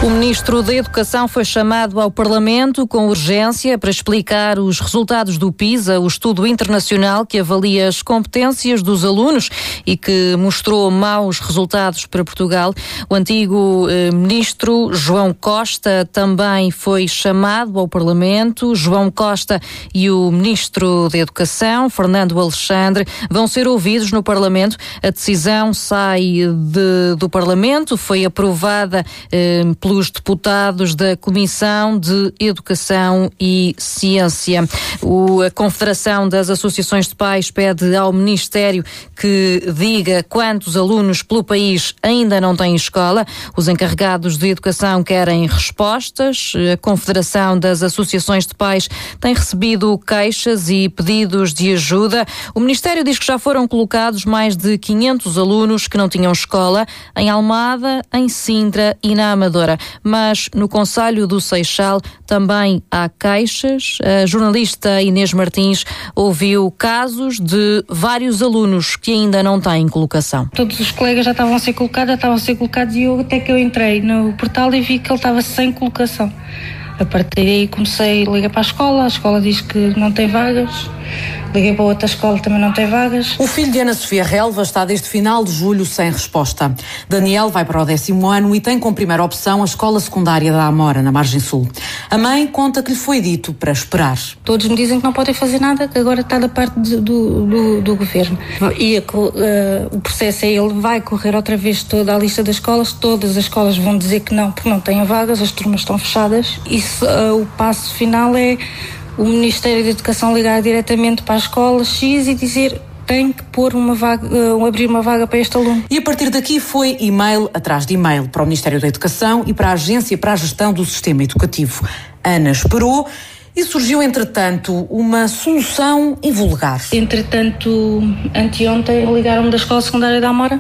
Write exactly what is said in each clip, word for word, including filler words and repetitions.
O Ministro da Educação foi chamado ao Parlamento com urgência para explicar os resultados do PISA, o estudo internacional que avalia as competências dos alunos e que mostrou maus resultados para Portugal. O antigo eh, Ministro João Costa também foi chamado ao Parlamento. João Costa e o Ministro da Educação, Fernando Alexandre, vão ser ouvidos no Parlamento. A decisão sai de, do Parlamento, foi aprovada eh, pelos deputados da Comissão de Educação e Ciência. O, a Confederação das Associações de Pais pede ao Ministério que diga quantos alunos pelo país ainda não têm escola. Os encarregados de educação querem respostas. A Confederação das Associações de Pais tem recebido queixas e pedidos de ajuda. O Ministério diz que já foram colocados mais de quinhentos alunos que não tinham escola em Almada, em Sintra e na Amadora. Mas no Concelho do Seixal também há queixas. A jornalista Inês Martins ouviu casos de vários alunos que ainda não têm colocação. Todos os colegas já estavam a ser colocados, já estavam a ser colocados e eu, até que eu entrei no portal e vi que ele estava sem colocação. A partir daí comecei a ligar para a escola, a escola diz que não tem vagas. Liguei para outra escola, também não tem vagas. O filho de Ana Sofia Relva está desde final de julho sem resposta. Daniel vai para o décimo ano e tem como primeira opção a escola secundária da Amora, na Margem Sul. A mãe conta que lhe foi dito para esperar. Todos me dizem que não podem fazer nada, que agora está da parte de, do, do, do governo. E a, uh, o processo é, ele vai correr outra vez toda a lista das escolas, todas as escolas vão dizer que não, porque não têm vagas, as turmas estão fechadas. Isso, uh, o passo final é o Ministério da Educação ligar diretamente para a escola X e dizer tem que pôr uma vaga, uh, abrir uma vaga para este aluno. E a partir daqui foi e-mail atrás de e-mail para o Ministério da Educação e para a Agência para a Gestão do Sistema Educativo. Ana esperou e surgiu, entretanto, uma solução invulgar. Entretanto, anteontem ligaram-me da Escola Secundária da Amora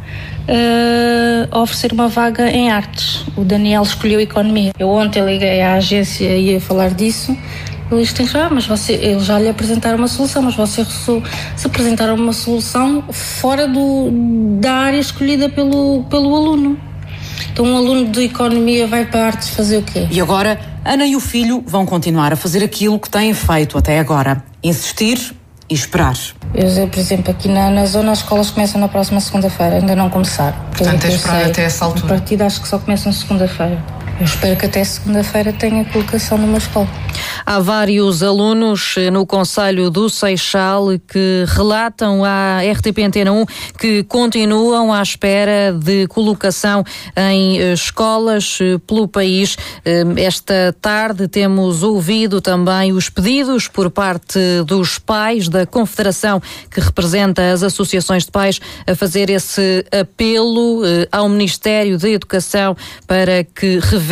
uh, a oferecer uma vaga em artes. O Daniel escolheu Economia. Eu ontem liguei à agência e ia falar disso. Eles têm já, mas você, eles já lhe apresentaram uma solução, mas você se apresentaram uma solução fora do, da área escolhida pelo, pelo aluno. Então um aluno de Economia vai para artes fazer o quê? E agora, Ana e o filho vão continuar a fazer aquilo que têm feito até agora. Insistir e esperar. Eu, por exemplo, aqui na, na zona as escolas começam na próxima segunda-feira, ainda não começaram. Portanto, é esperar até essa altura. A partida acho que só começam segunda-feira. Eu espero que até segunda-feira tenha colocação numa escola. Há vários alunos no Concelho do Seixal que relatam à R T P Antena um que continuam à espera de colocação em escolas pelo país. Esta tarde temos ouvido também os pedidos por parte dos pais da Confederação que representa as associações de pais a fazer esse apelo ao Ministério da Educação para que revele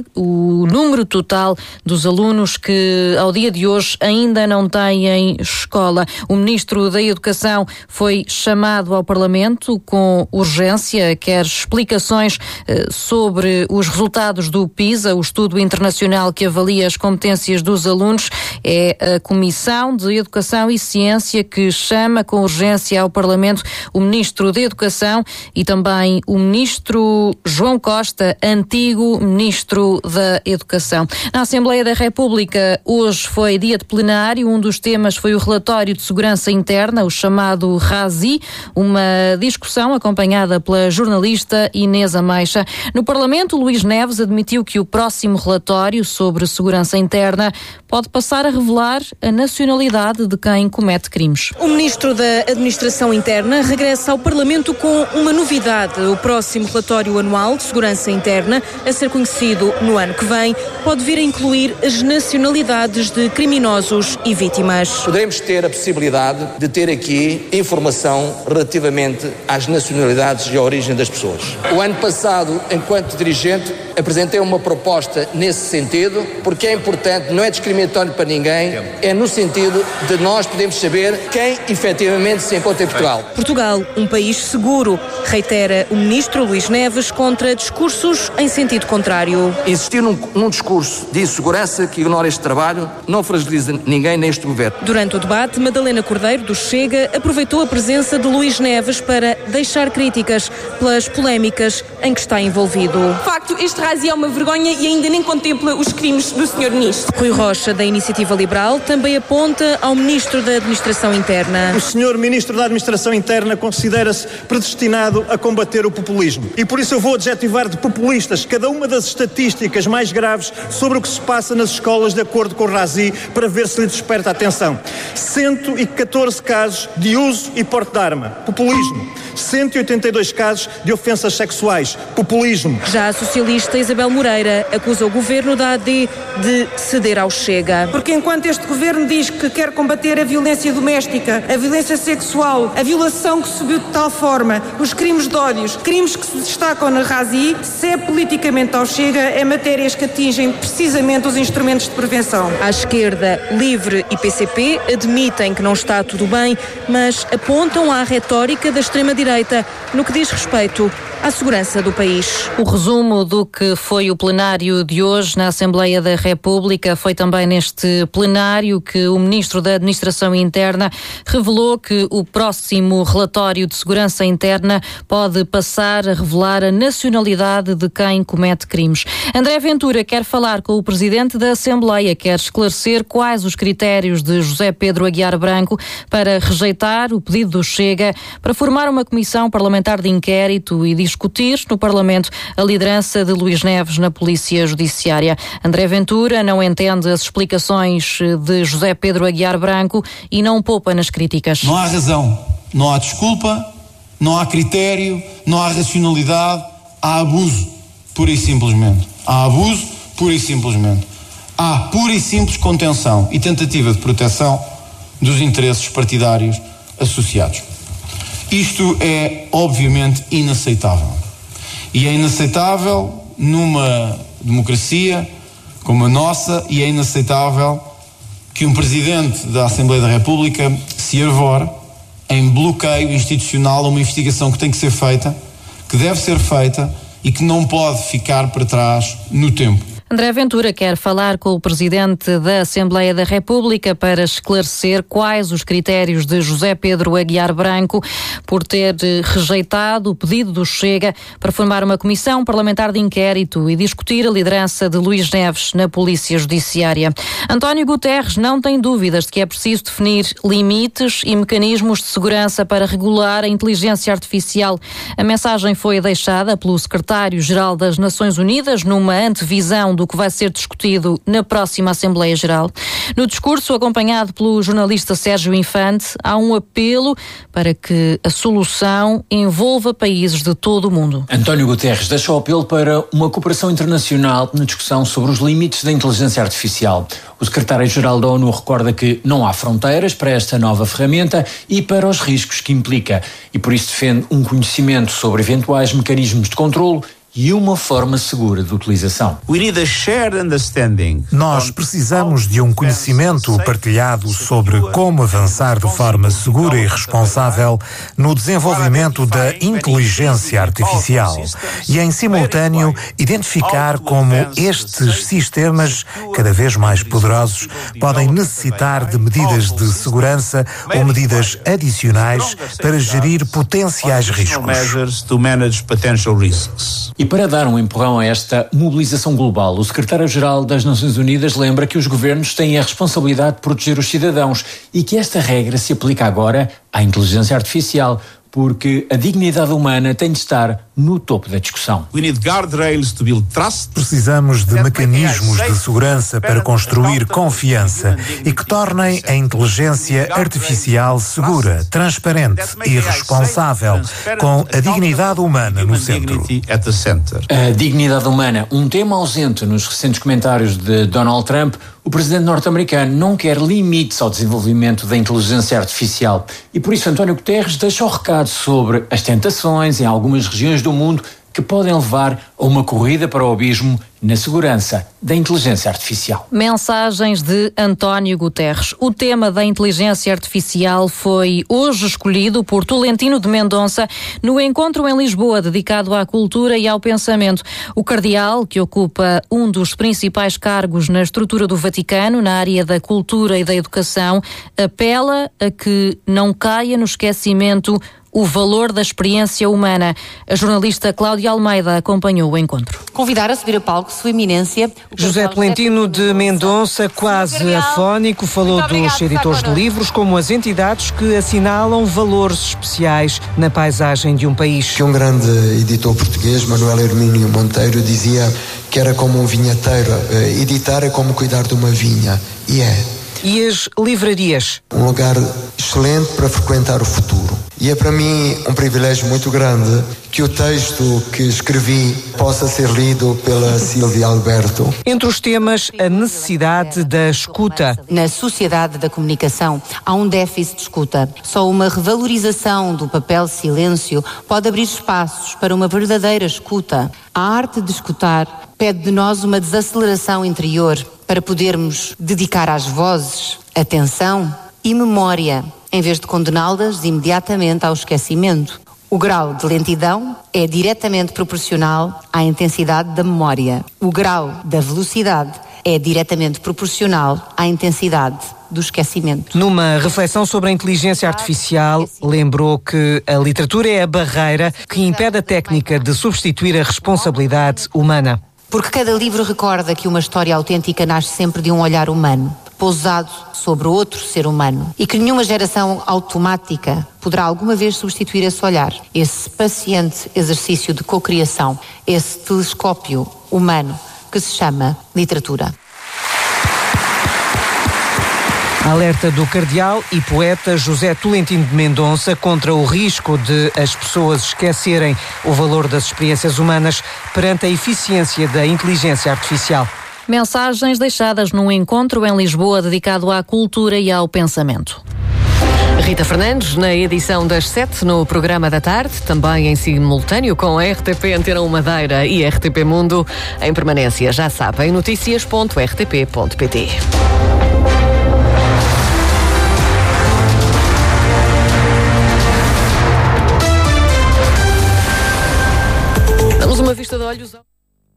o número total dos alunos que ao dia de hoje ainda não têm escola. O Ministro da Educação foi chamado ao Parlamento com urgência, quer explicações eh, sobre os resultados do PISA, o estudo internacional que avalia as competências dos alunos. É a Comissão de Educação e Ciência que chama com urgência ao Parlamento o Ministro da Educação e também o Ministro João Costa, antigo Ministro da Educação. Na Assembleia da República, hoje foi dia de plenário. Um dos temas foi o relatório de segurança interna, o chamado RASI, uma discussão acompanhada pela jornalista Inês Ameixa. No Parlamento, Luís Neves admitiu que o próximo relatório sobre segurança interna pode passar a revelar a nacionalidade de quem comete crimes. O Ministro da Administração Interna regressa ao Parlamento com uma novidade. O próximo relatório anual de segurança interna, a ser conhecido no ano que vem, pode vir a incluir as nacionalidades de criminosos e vítimas. Poderemos ter a possibilidade de ter aqui informação relativamente às nacionalidades e à origem das pessoas. O ano passado, enquanto dirigente, apresentei uma proposta nesse sentido, porque é importante, não é discriminatório para ninguém, é no sentido de nós podermos saber quem efetivamente se encontra em Portugal. Portugal, um país seguro, reitera o Ministro Luís Neves contra discursos em sentido contrário. Insistir num, num discurso de insegurança que ignora este trabalho não fragiliza ninguém neste governo. Durante o debate, Madalena Cordeiro, do Chega, aproveitou a presença de Luís Neves para deixar críticas pelas polémicas em que está envolvido. De facto, este razi é uma vergonha e ainda nem contempla os crimes do senhor Ministro. Rui Rocha, da Iniciativa Liberal, também aponta ao Ministro da Administração Interna. O senhor Ministro da Administração Interna considera-se predestinado a combater o populismo. E por isso eu vou adjetivar de populistas cada uma das estatísticas mais graves sobre o que se passa nas escolas de acordo com o Razi, para ver se lhe desperta a atenção. cento e catorze casos de uso e porte de arma. Populismo. cento e oitenta e dois casos de ofensas sexuais. Populismo. Já a socialista Isabel Moreira acusa o governo da A D de ceder ao Chega. Porque enquanto este governo diz que quer combater a violência doméstica, a violência sexual, a violação que subiu de tal forma, os crimes de ódios, crimes que se destacam na Razi, se é politicamente ao Chega, é matérias que atingem precisamente os instrumentos de prevenção. À esquerda, Livre e P C P admitem que não está tudo bem, mas apontam à retórica da extrema-direita no que diz respeito à segurança do país. O resumo do que foi o plenário de hoje na Assembleia da República foi também neste plenário que o Ministro da Administração Interna revelou que o próximo relatório de segurança interna pode passar a revelar a nacionalidade de quem comete crimes. André Ventura quer falar com o Presidente da Assembleia, quer esclarecer quais os critérios de José Pedro Aguiar Branco para rejeitar o pedido do Chega para formar uma comissão parlamentar de inquérito e discutir no Parlamento a liderança de Luís Neves na Polícia Judiciária. André Ventura não entende as explicações de José Pedro Aguiar Branco e não poupa nas críticas. Não há razão, não há desculpa, não há critério, não há racionalidade, há abuso, pura e simplesmente. Há abuso, pura e simplesmente. Há pura e simples contenção e tentativa de proteção dos interesses partidários associados. Isto é, obviamente, inaceitável. E é inaceitável numa democracia como a nossa, e é inaceitável que um Presidente da Assembleia da República se arvore em bloqueio institucional a uma investigação que tem que ser feita, que deve ser feita e que não pode ficar para trás no tempo. André Ventura quer falar com o Presidente da Assembleia da República para esclarecer quais os critérios de José Pedro Aguiar Branco por ter rejeitado o pedido do Chega para formar uma comissão parlamentar de inquérito e discutir a liderança de Luís Neves na Polícia Judiciária. António Guterres não tem dúvidas de que é preciso definir limites e mecanismos de segurança para regular a inteligência artificial. A mensagem foi deixada pelo Secretário-Geral das Nações Unidas numa antevisão do que vai ser discutido na próxima Assembleia Geral. No discurso, acompanhado pelo jornalista Sérgio Infante, há um apelo para que a solução envolva países de todo o mundo. António Guterres deixa o apelo para uma cooperação internacional na discussão sobre os limites da inteligência artificial. O secretário-geral da ONU recorda que não há fronteiras para esta nova ferramenta e para os riscos que implica, e por isso defende um conhecimento sobre eventuais mecanismos de controlo e uma forma segura de utilização. Nós precisamos de um conhecimento partilhado sobre como avançar de forma segura e responsável no desenvolvimento da inteligência artificial e, em simultâneo, identificar como estes sistemas, cada vez mais poderosos, podem necessitar de medidas de segurança ou medidas adicionais para gerir potenciais riscos. E para dar um empurrão a esta mobilização global, o secretário-geral das Nações Unidas lembra que os governos têm a responsabilidade de proteger os cidadãos e que esta regra se aplica agora à inteligência artificial, porque a dignidade humana tem de estar no topo da discussão. Precisamos de mecanismos de segurança para construir confiança e que tornem a inteligência artificial segura, transparente e responsável, com a dignidade humana no centro. A dignidade humana, um tema ausente nos recentes comentários de Donald Trump. O presidente norte-americano não quer limites ao desenvolvimento da inteligência artificial e por isso António Guterres deixa o recado sobre as tentações em algumas regiões do mundo que podem levar a uma corrida para o abismo na segurança da inteligência artificial. Mensagens de António Guterres. O tema da inteligência artificial foi hoje escolhido por Tolentino de Mendonça no encontro em Lisboa dedicado à cultura e ao pensamento. O cardeal, que ocupa um dos principais cargos na estrutura do Vaticano, na área da cultura e da educação, apela a que não caia no esquecimento o valor da experiência humana. A jornalista Cláudia Almeida acompanhou o encontro. Convidar a subir a palco Sua Eminência José Tolentino de Mendonça, quase afónico, falou dos editores de livros como as entidades que assinalam valores especiais na paisagem de um país. Que um grande editor português, Manuel Hermínio Monteiro, dizia que era como um vinheteiro. Editar é como cuidar de uma vinha. E é. E as livrarias? Um lugar excelente para frequentar o futuro. E é para mim um privilégio muito grande que o texto que escrevi possa ser lido pela Sílvia Alberto. Entre os temas, a necessidade da escuta. Na sociedade da comunicação há um déficit de escuta. Só uma revalorização do papel silêncio pode abrir espaços para uma verdadeira escuta. A arte de escutar pede de nós uma desaceleração interior para podermos dedicar às vozes atenção e memória, em vez de condená-las imediatamente ao esquecimento. O grau de lentidão é diretamente proporcional à intensidade da memória. O grau da velocidade é diretamente proporcional à intensidade do esquecimento. Numa reflexão sobre a inteligência artificial, lembrou que a literatura é a barreira que impede a técnica de substituir a responsabilidade humana. Porque cada livro recorda que uma história autêntica nasce sempre de um olhar humano, pousado sobre outro ser humano, e que nenhuma geração automática poderá alguma vez substituir esse olhar, esse paciente exercício de cocriação, esse telescópio humano que se chama literatura. Alerta do cardeal e poeta José Tolentino de Mendonça contra o risco de as pessoas esquecerem o valor das experiências humanas perante a eficiência da inteligência artificial. Mensagens deixadas num encontro em Lisboa dedicado à cultura e ao pensamento. Rita Fernandes, na edição das sete, no programa da tarde, também em simultâneo com a R T P Antena um Madeira e R T P Mundo, em permanência, já sabem, notícias ponto r t p ponto p t. Damos uma vista de olhos ao...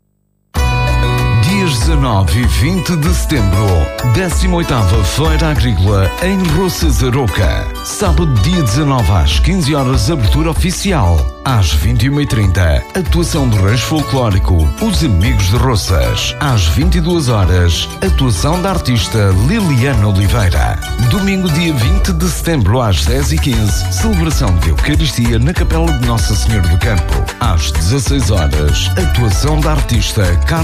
Dias dezanove e vinte de setembro, décima oitava Feira Agrícola em Roças Aroca. Sábado, dia dezanove, às quinze horas, abertura oficial. Às vinte e uma e trinta, atuação do Rancho Folclórico Os Amigos de Roças. Às vinte e duas horas, atuação da artista Liliana Oliveira. Domingo, dia vinte de setembro, às dez e quinze, celebração de Eucaristia na Capela de Nossa Senhora do Campo. Às dezasseis horas, atuação da artista Carlos